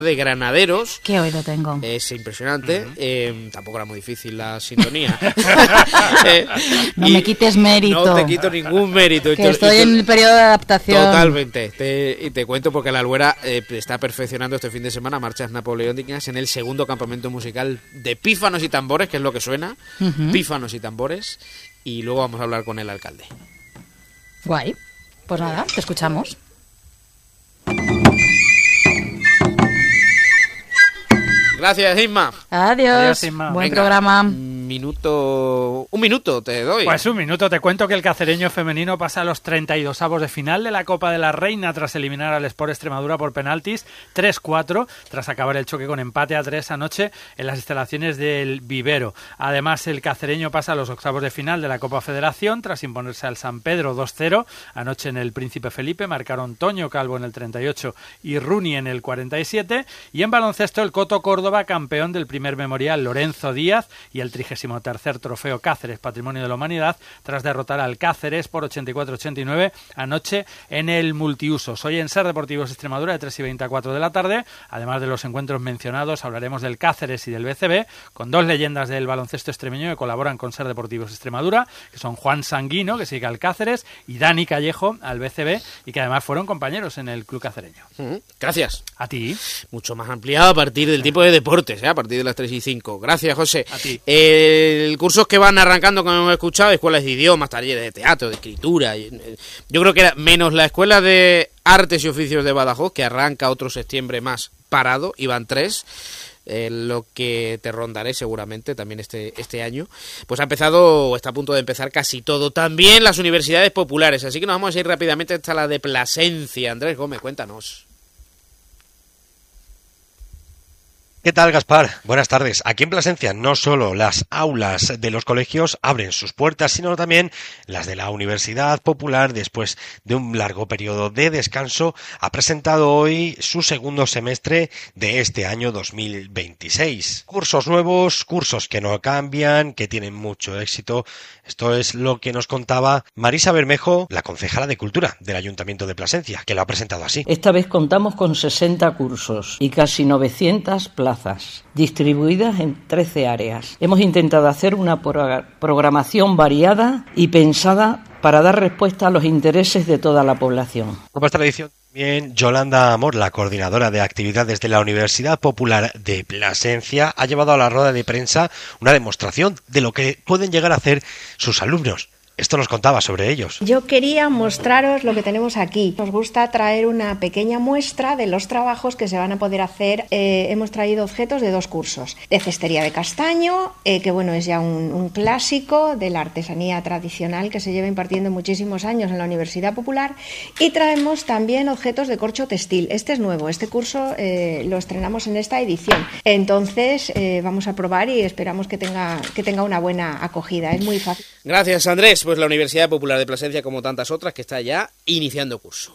de Granaderos. Qué oído tengo. Es impresionante. Tampoco era muy difícil la sintonía. No me quites mérito. No te quito ningún mérito. Que estoy en el periodo de adaptación. Totalmente. Te cuento porque la Albuera está perfeccionando este fin de semana marchas napoleónicas en el segundo campamento musical de Pífanos y Tambores, que es lo que suena. Pífanos y Tambores. Y luego vamos a hablar con el alcalde. Guay. Pues nada, te escuchamos. Gracias, Isma. Adiós, Isma. Buen Venga, programa. Un minuto te doy. Pues un minuto, te cuento que el cacereño femenino pasa a los 32avos de final de la Copa de la Reina tras eliminar al Sport Extremadura por penaltis 3-4, tras acabar el choque con empate a 3 anoche en las instalaciones del Vivero. Además, el cacereño pasa a los octavos de final de la Copa Federación tras imponerse al San Pedro 2-0. Anoche en el Príncipe Felipe marcaron Toño Calvo en el 38 y Runi en el 47. Y en baloncesto, el Coto Córdoba, campeón del primer memorial Lorenzo Díaz y el 33º trofeo Cáceres Patrimonio de la Humanidad, tras derrotar al Cáceres por 84-89 anoche en el multiusos. Hoy en Ser Deportivos Extremadura de 3:20 a 4 de la tarde, además de los encuentros mencionados, hablaremos del Cáceres y del BCB, con dos leyendas del baloncesto extremeño que colaboran con Ser Deportivos Extremadura, que son Juan Sanguino, que sigue al Cáceres, y Dani Callejo al BCB, y que además fueron compañeros en el club cacereño. Gracias. A ti. Mucho más ampliado a partir del tipo de deportes, a partir de las 3:05. Gracias, José. A ti. Cursos que van arrancando, como hemos escuchado, escuelas de idiomas, talleres de teatro, de escritura. Yo creo que era menos la escuela de artes y oficios de Badajoz, que arranca otro septiembre más parado, y van 3. Lo que te rondaré seguramente también este año, pues ha empezado o está a punto de empezar casi todo, también las universidades populares, así que nos vamos a ir rápidamente hasta la de Plasencia. Andrés Gómez, cuéntanos. ¿Qué tal, Gaspar? Buenas tardes. Aquí en Plasencia no solo las aulas de los colegios abren sus puertas, sino también las de la Universidad Popular, después de un largo periodo de descanso, ha presentado hoy su segundo semestre de este año 2026. Cursos nuevos, cursos que no cambian, que tienen mucho éxito. Esto es lo que nos contaba Marisa Bermejo, la concejala de Cultura del Ayuntamiento de Plasencia, que lo ha presentado así. Esta vez contamos con 60 cursos y casi 900 plazas, distribuidas en 13 áreas. Hemos intentado hacer una programación variada y pensada para dar respuesta a los intereses de toda la población. Como es tradición, bien, Yolanda Amor, la coordinadora de actividades de la Universidad Popular de Plasencia, ha llevado a la rueda de prensa una demostración de lo que pueden llegar a hacer sus alumnos. Esto nos contaba sobre ellos. Yo quería mostraros lo que tenemos aquí. Nos gusta traer una pequeña muestra de los trabajos que se van a poder hacer. Hemos traído objetos de 2 cursos. De cestería de castaño, que bueno, es ya un clásico de la artesanía tradicional que se lleva impartiendo muchísimos años en la Universidad Popular. Y traemos también objetos de corcho textil. Este es nuevo, este curso lo estrenamos en esta edición. Entonces vamos a probar y esperamos que tenga una buena acogida. Es muy fácil. Gracias, Andrés. Pues la Universidad Popular de Plasencia, como tantas otras, que está ya iniciando curso.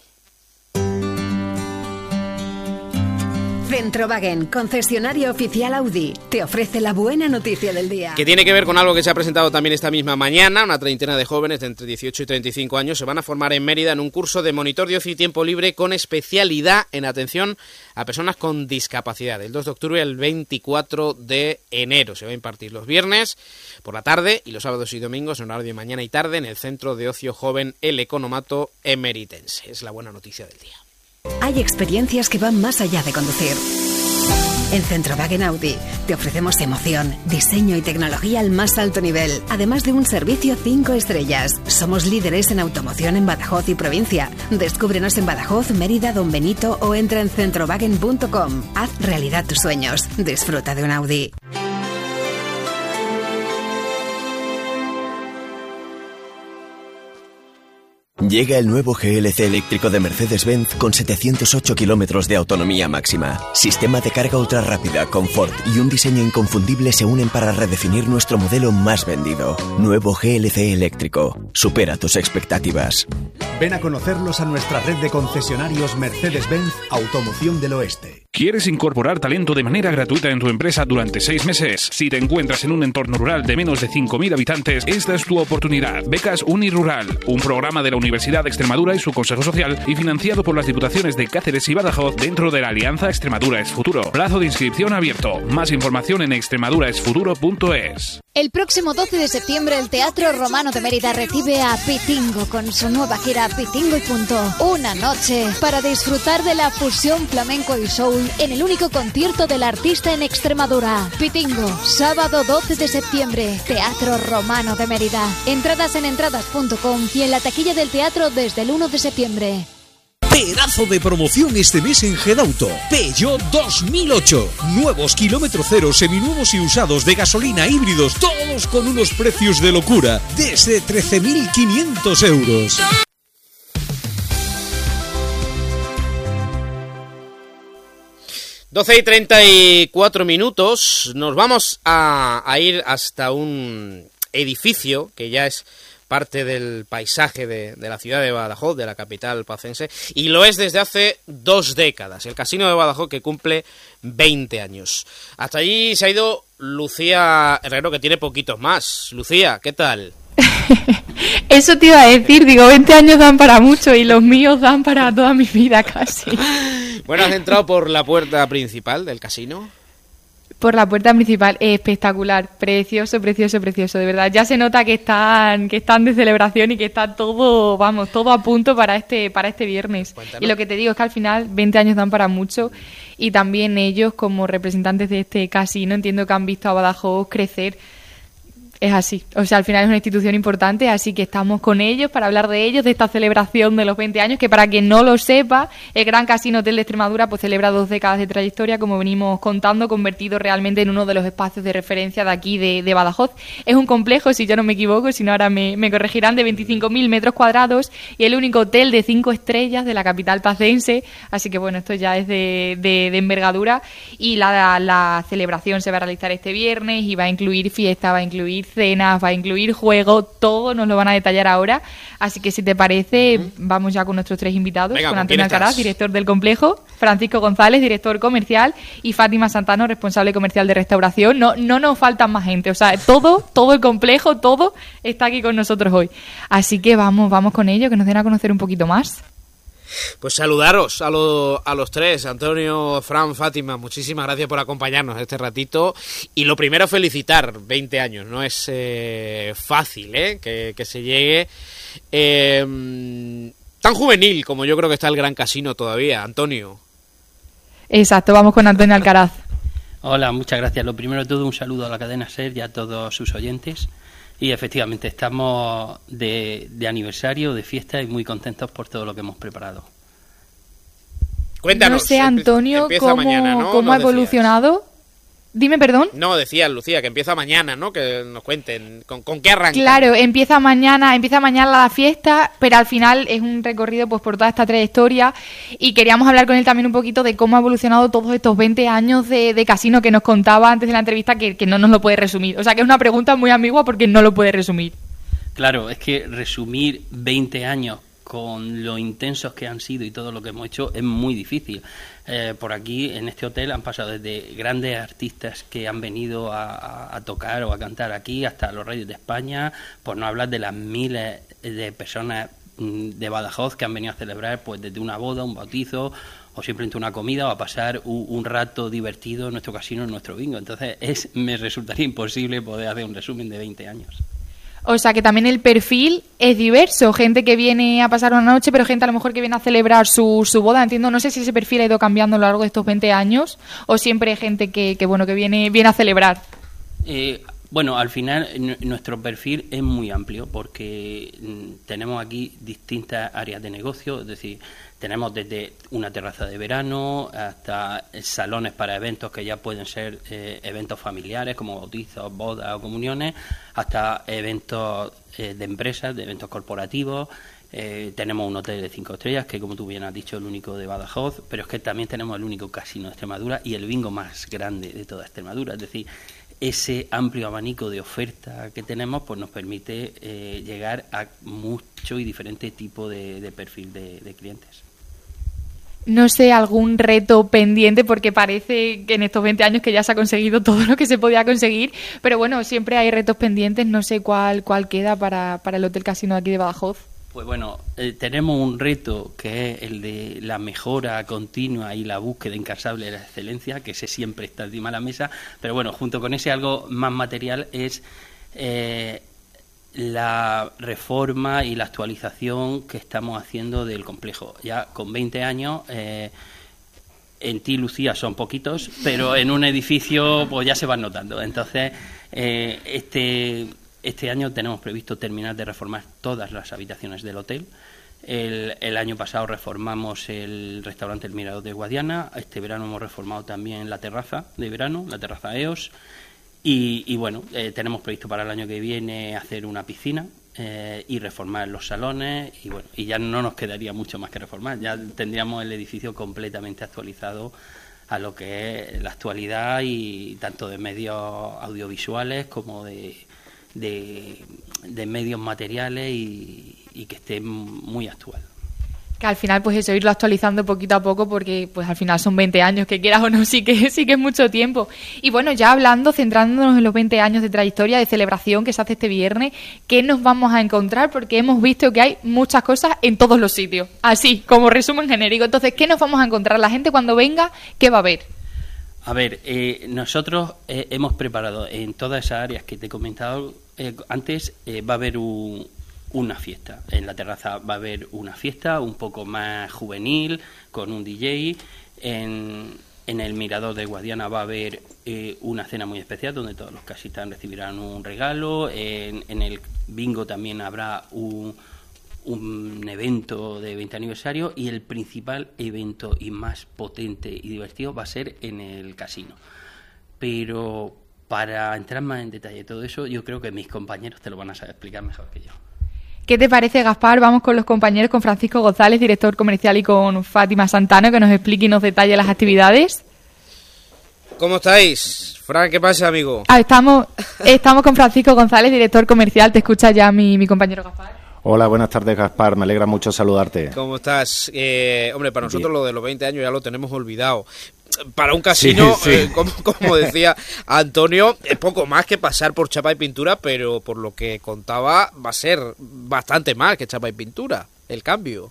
Centrowagen, concesionario oficial Audi, te ofrece la buena noticia del día. Que tiene que ver con algo que se ha presentado también esta misma mañana. Una treintena de jóvenes de entre 18 y 35 años se van a formar en Mérida en un curso de monitor de ocio y tiempo libre con especialidad en atención a personas con discapacidad. El 2 de octubre al 24 de enero. Se va a impartir los viernes por la tarde y los sábados y domingos en horario de mañana y tarde en el Centro de Ocio Joven El Economato Emeritense. Es la buena noticia del día. Hay experiencias que van más allá de conducir. En Centrowagen Audi te ofrecemos emoción, diseño y tecnología al más alto nivel, además de un servicio 5 estrellas. Somos líderes en automoción en Badajoz y provincia. Descúbrenos en Badajoz, Mérida, Don Benito o entra en centrowagen.com. Haz realidad tus sueños. Disfruta de un Audi. Llega el nuevo GLC eléctrico de Mercedes-Benz con 708 kilómetros de autonomía máxima. Sistema de carga ultra rápida, confort y un diseño inconfundible se unen para redefinir nuestro modelo más vendido. Nuevo GLC eléctrico. Supera tus expectativas. Ven a conocerlos a nuestra red de concesionarios Mercedes-Benz Automoción del Oeste. ¿Quieres incorporar talento de manera gratuita en tu empresa durante 6 meses? Si te encuentras en un entorno rural de menos de 5.000 habitantes, esta es tu oportunidad. Becas Unirural, un programa de la Universidad de Extremadura y su Consejo Social y financiado por las Diputaciones de Cáceres y Badajoz dentro de la Alianza Extremadura es Futuro. Plazo de inscripción abierto. Más información en extremaduraesfuturo.es. El próximo 12 de septiembre el Teatro Romano de Mérida recibe a Pitingo con su nueva gira Pitingo y Punto. Una noche para disfrutar de la fusión flamenco y soul en el único concierto del artista en Extremadura. Pitingo, sábado 12 de septiembre, Teatro Romano de Mérida. Entradas en entradas.com y en la taquilla del teatro desde el 1 de septiembre. Pedazo de promoción este mes en Gedauto. Peugeot 2008. Nuevos kilómetro cero, seminuevos y usados de gasolina, híbridos, todos con unos precios de locura. Desde 13.500 euros. Doce y 34 minutos. Nos vamos a ir hasta un edificio que ya es parte del paisaje de la ciudad de Badajoz, de la capital pacense, y lo es desde hace 2 décadas, el Casino de Badajoz, que cumple 20 años. Hasta allí se ha ido Lucía Herrero, que tiene poquitos más. Lucía, ¿qué tal? Eso te iba a decir, digo, 20 años dan para mucho y los míos dan para toda mi vida casi. Bueno, has entrado por la puerta principal del casino. Por la puerta principal, espectacular, precioso, precioso, precioso, de verdad. Ya se nota que están de celebración y que está todo, vamos, todo a punto para este viernes. Cuéntanos. Y lo que te digo es que al final 20 años dan para mucho y también ellos como representantes de este casino entiendo que han visto a Badajoz crecer. Es así, o sea, al final es una institución importante, así que estamos con ellos para hablar de ellos, de esta celebración de los 20 años, que para quien no lo sepa, el Gran Casino Hotel de Extremadura pues celebra 2 décadas de trayectoria, como venimos contando, convertido realmente en uno de los espacios de referencia de aquí de Badajoz. Es un complejo, si yo no me equivoco, si no ahora me corregirán, de 25.000 metros cuadrados y el único hotel de 5 estrellas de la capital pacense, así que bueno, esto ya es de envergadura y la celebración se va a realizar este viernes y va a incluir fiesta, va a incluir cenas, va a incluir juego, todo nos lo van a detallar ahora, así que si te parece vamos ya con nuestros 3 invitados. Venga, con Antonio Alcaraz, director del complejo, Francisco González, director comercial, y Fátima Santano, responsable comercial de restauración. No nos faltan más gente, o sea, todo el complejo, todo está aquí con nosotros hoy, así que vamos con ello, que nos den a conocer un poquito más. Pues saludaros a los 3, Antonio, Fran, Fátima, muchísimas gracias por acompañarnos este ratito. Y lo primero, felicitar, 20 años, no es fácil que se llegue tan juvenil como yo creo que está el Gran Casino todavía, Antonio. Exacto, vamos con Antonio Alcaraz. Hola, muchas gracias. Lo primero de todo, un saludo a la cadena SER y a todos sus oyentes. Y efectivamente estamos de aniversario, de fiesta y muy contentos por todo lo que hemos preparado. Cuéntanos. No sé, Antonio, cómo ha evolucionado. Dime, perdón. No, decías, Lucía, que empieza mañana, ¿no? Que nos cuenten con qué arranca. Claro, empieza mañana la fiesta, pero al final es un recorrido pues por toda esta trayectoria y queríamos hablar con él también un poquito de cómo ha evolucionado todos estos 20 años de casino que nos contaba antes de la entrevista, que no nos lo puede resumir. O sea, que es una pregunta muy ambigua porque no lo puede resumir. Claro, es que resumir 20 años con lo intensos que han sido y todo lo que hemos hecho es muy difícil. Por aquí, en este hotel, han pasado desde grandes artistas que han venido a tocar o a cantar aquí, hasta los Reyes de España, por no hablar de las miles de personas de Badajoz que han venido a celebrar pues desde una boda, un bautizo o simplemente una comida o a pasar un rato divertido en nuestro casino, en nuestro bingo. Entonces me resultaría imposible poder hacer un resumen de 20 años. O sea que también el perfil es diverso, gente que viene a pasar una noche, pero gente a lo mejor que viene a celebrar su boda, entiendo, no sé si ese perfil ha ido cambiando a lo largo de estos 20 años o siempre hay gente que viene a celebrar. Bueno, al final nuestro perfil es muy amplio porque tenemos aquí distintas áreas de negocio, es decir, tenemos desde una terraza de verano hasta salones para eventos que ya pueden ser eventos familiares como bautizos, bodas o comuniones, hasta eventos de empresas, de eventos corporativos. Tenemos un hotel de 5 estrellas que, como tú bien has dicho, es el único de Badajoz, pero es que también tenemos el único casino de Extremadura y el bingo más grande de toda Extremadura, es decir, ese amplio abanico de oferta que tenemos pues nos permite llegar a mucho y diferente tipo de perfil de clientes. no sé, algún reto pendiente, porque parece que en estos 20 años que ya se ha conseguido todo lo que se podía conseguir, pero bueno, siempre hay retos pendientes, no sé cuál queda para el Hotel Casino aquí de Badajoz. Pues bueno, tenemos un reto que es el de la mejora continua y la búsqueda incansable de la excelencia, que ese siempre está encima de la mesa, pero bueno, junto con ese algo más material es la reforma y la actualización que estamos haciendo del complejo. Ya con 20 años, en ti, Lucía, son poquitos, pero en un edificio pues ya se van notando. Entonces, este año tenemos previsto terminar de reformar todas las habitaciones del hotel. El año pasado reformamos el restaurante El Mirador de Guadiana. Este verano hemos reformado también la terraza de verano, la terraza EOS. Y bueno, tenemos previsto para el año que viene hacer una piscina y reformar los salones. Y bueno, y ya no nos quedaría mucho más que reformar. Ya tendríamos el edificio completamente actualizado a lo que es la actualidad, y tanto de medios audiovisuales como de medios materiales, y que esté muy actual. Que al final, pues eso, irlo actualizando poquito a poco, porque pues al final son 20 años, que quieras o no, sí que es mucho tiempo. Y bueno, ya hablando, centrándonos en los 20 años de trayectoria, de celebración que se hace este viernes, ¿qué nos vamos a encontrar? Porque hemos visto que hay muchas cosas en todos los sitios, así, como resumen genérico. Entonces, ¿qué nos vamos a encontrar? La gente cuando venga, ¿qué va a ver? A ver, nosotros hemos preparado en todas esas áreas que te he comentado antes, va a haber una fiesta. En la terraza va a haber una fiesta un poco más juvenil, con un DJ. En el Mirador de Guadiana va a haber una cena muy especial, donde todos los casistas recibirán un regalo. En el bingo también habrá un evento de 20 aniversario, y el principal evento y más potente y divertido va a ser en el casino. Pero para entrar más en detalle todo eso, yo creo que mis compañeros te lo van a saber explicar mejor que yo. ¿Qué te parece, Gaspar? Vamos con los compañeros, con Francisco González, director comercial, y con Fátima Santano, que nos explique y nos detalle las actividades. ¿Cómo estáis? Fran, ¿qué pasa, amigo? Estamos con Francisco González, director comercial. Te escucha ya mi compañero Gaspar. Hola, buenas tardes, Gaspar. Me alegra mucho saludarte. ¿Cómo estás? Hombre, para nosotros lo de los 20 años ya lo tenemos olvidado. Para un casino, sí. Como decía Antonio, es poco más que pasar por chapa y pintura, pero por lo que contaba va a ser bastante más que chapa y pintura el cambio.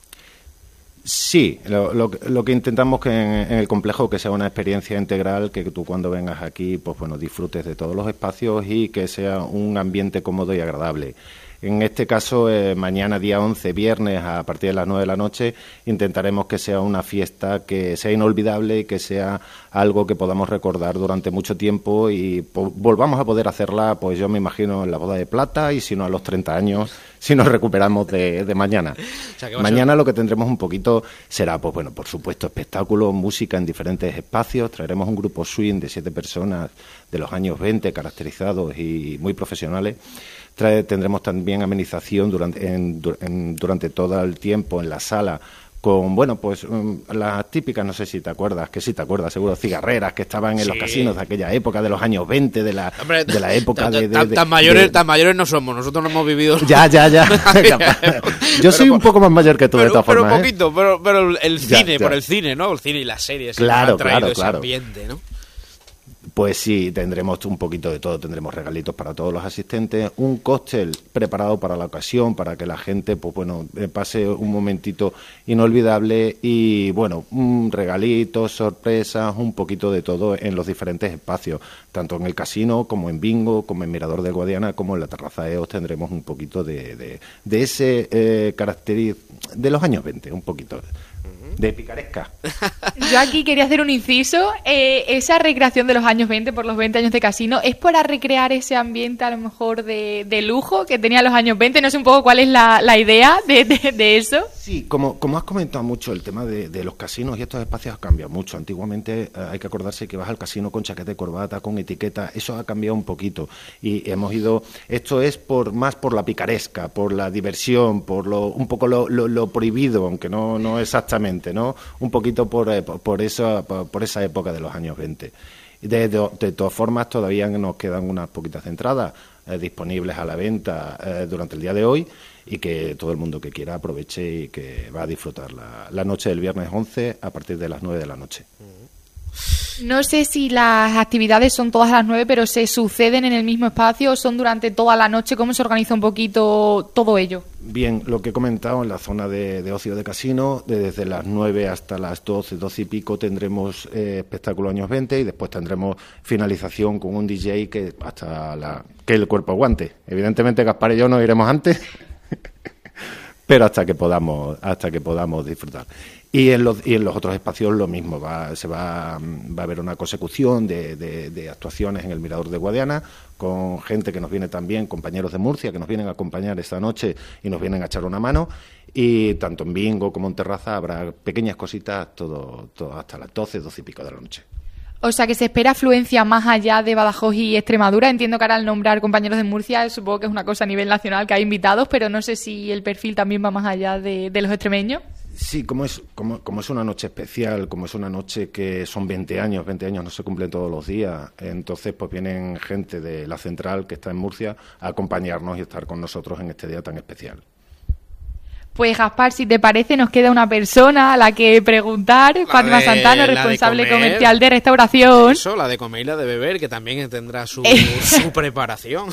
Sí, lo que intentamos que en el complejo que sea una experiencia integral, que tú cuando vengas aquí, pues bueno, disfrutes de todos los espacios y que sea un ambiente cómodo y agradable. En este caso, mañana día 11, viernes, a partir de las 9 de la noche, intentaremos que sea una fiesta que sea inolvidable y que sea algo que podamos recordar durante mucho tiempo, y volvamos a poder hacerla, pues yo me imagino, en la boda de plata, y si no a los 30 años, si nos recuperamos de mañana. O sea, mañana lo que tendremos un poquito será, pues bueno, por supuesto, espectáculo, música en diferentes espacios. Traeremos un grupo swing de 7 personas de los años 20, caracterizados y muy profesionales. Tendremos también amenización durante todo el tiempo en la sala, con, bueno, pues las típicas, no sé si te acuerdas, que sí te acuerdas, seguro, cigarreras que estaban en los casinos de aquella época, de los años 20, de la época tan mayores no somos, nosotros no hemos vivido. Ya. Yo soy un poco más mayor que tú, de todas formas. Pero poquito, pero el cine, por el cine, ¿no? El cine y las series han traído ese ambiente, ¿no? Pues sí, tendremos un poquito de todo, tendremos regalitos para todos los asistentes, un cóctel preparado para la ocasión, para que la gente, pues bueno, pase un momentito inolvidable, y bueno, regalitos, sorpresas, un poquito de todo en los diferentes espacios, tanto en el casino como en bingo, como en Mirador de Guadiana, como en la terraza EOS. Tendremos un poquito de ese carácter de los años 20, un poquito de picaresca. Yo aquí quería hacer un inciso. Esa recreación de los años 20 por los 20 años de casino, ¿es para recrear ese ambiente a lo mejor de lujo que tenía los años 20? No sé un poco cuál es la idea de eso. Sí, como has comentado mucho, el tema de los casinos y estos espacios ha cambiado mucho. Antiguamente hay que acordarse que vas al casino con chaqueta y corbata, con etiqueta. Eso ha cambiado un poquito, y hemos ido, esto es más por la picaresca, por la diversión, por un poco lo prohibido, aunque no exactamente Exactamente, ¿no? Un poquito por esa época de los años 20. De todas formas, todavía nos quedan unas poquitas entradas disponibles a la venta durante el día de hoy, y que todo el mundo que quiera aproveche y que va a disfrutar la noche del viernes 11 a partir de las 9 de la noche. No sé si las actividades son todas a las 9, pero ¿se suceden en el mismo espacio o son durante toda la noche? ¿Cómo se organiza un poquito todo ello? Bien, lo que he comentado, en la zona de ocio de casino, desde las 9 hasta las 12 y pico tendremos espectáculo años 20, y después tendremos finalización con un DJ que el cuerpo aguante. Evidentemente Gaspar y yo nos iremos antes, pero hasta que podamos disfrutar. Y en los otros espacios lo mismo, va a haber una consecución de actuaciones en el Mirador de Guadiana, con gente que nos viene también, compañeros de Murcia, que nos vienen a acompañar esta noche y nos vienen a echar una mano. Y tanto en bingo como en terraza habrá pequeñas cositas, todo hasta las 12 y pico de la noche. O sea, que se espera afluencia más allá de Badajoz y Extremadura. Entiendo que ahora al nombrar compañeros de Murcia, supongo que es una cosa a nivel nacional, que hay invitados, pero no sé si el perfil también va más allá de los extremeños. Sí, como es una noche especial, como es una noche que son 20 años no se cumplen todos los días, entonces pues vienen gente de la central que está en Murcia a acompañarnos y estar con nosotros en este día tan especial. Pues Gaspar, si te parece, nos queda una persona a la que preguntar, Fátima Santano, responsable comercial de restauración. Eso, la de comer y la de beber, que también tendrá su preparación.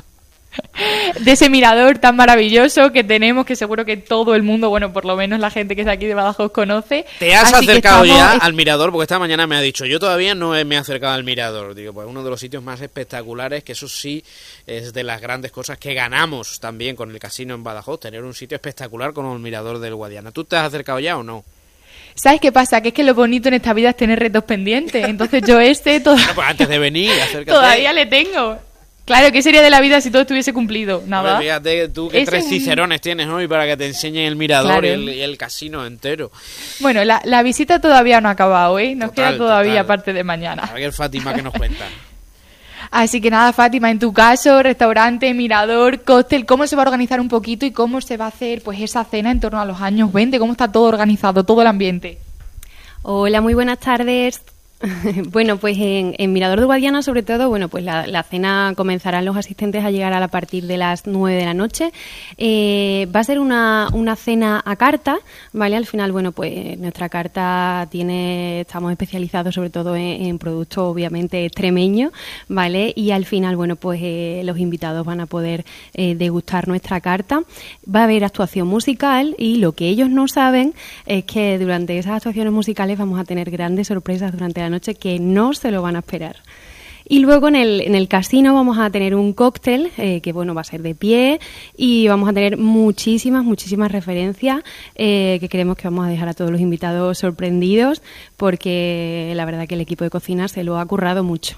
De ese mirador tan maravilloso que tenemos, que seguro que todo el mundo, bueno, por lo menos la gente que está aquí de Badajoz conoce. ¿Te has acercado ya al mirador? Porque esta mañana me ha dicho, yo todavía no me he acercado al mirador. Digo, pues uno de los sitios más espectaculares, que eso sí es de las grandes cosas que ganamos también con el casino en Badajoz, tener un sitio espectacular como el mirador del Guadiana. ¿Tú te has acercado ya o no? ¿Sabes qué pasa? Que es que lo bonito en esta vida es tener retos pendientes. Entonces yo Bueno, pues antes de venir, acércate. Todavía le tengo. Claro, ¿qué sería de la vida si todo estuviese cumplido? Nada. Hombre, fíjate tú que 3 cicerones tienes hoy para que te enseñen el mirador, claro, y el casino entero. Bueno, la visita todavía no ha acabado, ¿eh? Nos queda todavía parte de mañana. A ver, Fátima, ¿qué nos cuenta? Así que nada, Fátima, en tu caso, restaurante, mirador, cóctel, ¿cómo se va a organizar un poquito y cómo se va a hacer pues esa cena en torno a los años 20? ¿Cómo está todo organizado, todo el ambiente? Hola, muy buenas tardes. Bueno, pues en Mirador de Guadiana, sobre todo, bueno, pues la cena comenzarán los asistentes a llegar a partir de las 9 de la noche. Va a ser una cena a carta, ¿vale? Al final, bueno, pues nuestra carta estamos especializados sobre todo en productos, obviamente, extremeños, ¿vale? Y al final, bueno, pues los invitados van a poder degustar nuestra carta. Va a haber actuación musical y lo que ellos no saben es que durante esas actuaciones musicales vamos a tener grandes sorpresas durante la noche que no se lo van a esperar. Y luego en el casino vamos a tener un cóctel que bueno, va a ser de pie, y vamos a tener muchísimas referencias que creemos que vamos a dejar a todos los invitados sorprendidos, porque la verdad que el equipo de cocina se lo ha currado mucho.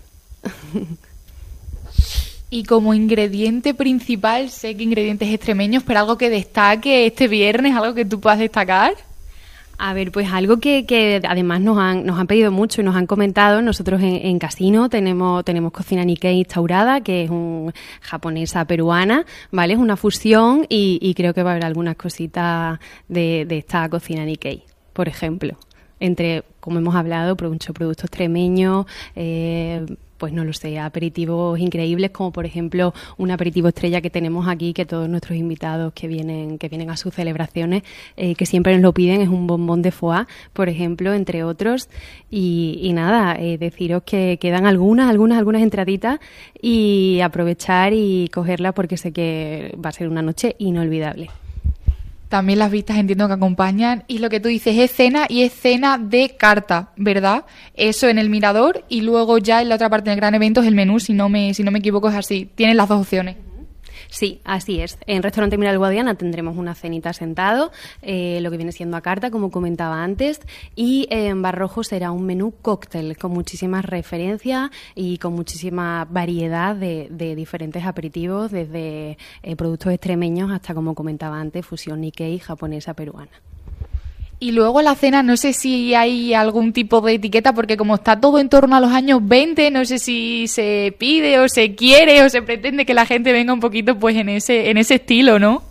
Y como ingrediente principal, sé que ingredientes extremeños, pero algo que destaque este viernes, algo que tú puedas destacar. A ver, pues algo que además nos han pedido mucho y nos han comentado. Nosotros en casino tenemos cocina Nikkei instaurada, que es japonesa peruana, ¿vale? Es una fusión y creo que va a haber algunas cositas de esta cocina Nikkei, por ejemplo. Entre, como hemos hablado, muchos productos extremeños, pues no lo sé, aperitivos increíbles, como por ejemplo un aperitivo estrella que tenemos aquí, que todos nuestros invitados que vienen a sus celebraciones, que siempre nos lo piden, es un bombón de foie, por ejemplo, entre otros. Y nada, deciros que quedan algunas entraditas, y aprovechar y cogerlas porque sé que va a ser una noche inolvidable. También las vistas entiendo que acompañan, y lo que tú dices es cena, y es cena de carta, ¿verdad? Eso en el mirador, y luego ya en la otra parte del gran evento es el menú, si no me equivoco es así. Tienes las dos opciones. Sí, así es. En Restaurante Mirador Guadiana tendremos una cenita sentado, lo que viene siendo a carta, como comentaba antes, y en Bar Rojo será un menú cóctel con muchísimas referencias y con muchísima variedad de diferentes aperitivos, desde productos extremeños hasta, como comentaba antes, fusión Nikkei, japonesa, peruana. Y luego la cena, no sé si hay algún tipo de etiqueta, porque como está todo en torno a los años 20, no sé si se pide o se quiere o se pretende que la gente venga un poquito pues en ese estilo, ¿no?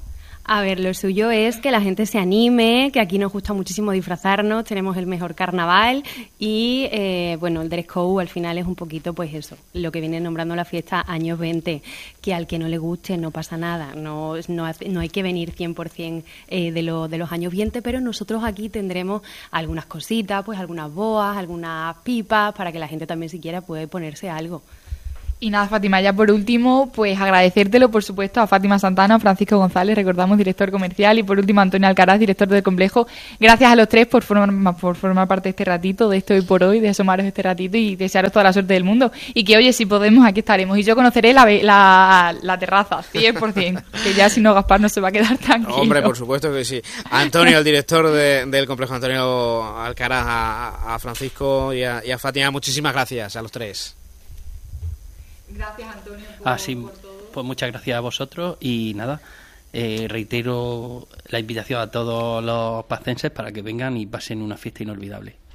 A ver, lo suyo es que la gente se anime, que aquí nos gusta muchísimo disfrazarnos, tenemos el mejor carnaval y, bueno, el dress code al final es un poquito, pues eso, lo que viene nombrando la fiesta años 20, que al que no le guste no pasa nada, no hay que venir 100% de los años 20, pero nosotros aquí tendremos algunas cositas, pues algunas boas, algunas pipas, para que la gente también si quiera puede ponerse algo. Y nada, Fátima, ya por último, pues agradecértelo, por supuesto, a Fátima Santana, a Francisco González, recordamos, director comercial, y por último a Antonio Alcaraz, director del complejo. Gracias a los tres por formar parte de este ratito, de esto hoy por hoy, de asomaros este ratito y desearos toda la suerte del mundo. Y que, oye, si podemos, aquí estaremos. Y yo conoceré la terraza, 100%, que ya si no, Gaspar no se va a quedar tranquilo. Hombre, por supuesto que sí. Antonio, el director del complejo, Antonio Alcaraz, a Francisco y a Fátima, muchísimas gracias a los tres. Gracias, Antonio, por todo. Pues muchas gracias a vosotros y nada, reitero la invitación a todos los pacenses para que vengan y pasen una fiesta inolvidable.